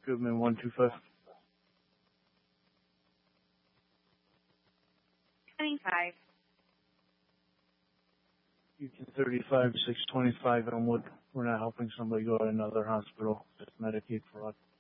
Goodman 125. 25. Houston 35, 625 Elmwood. We're not helping somebody go to another hospital. It's Medicaid fraud.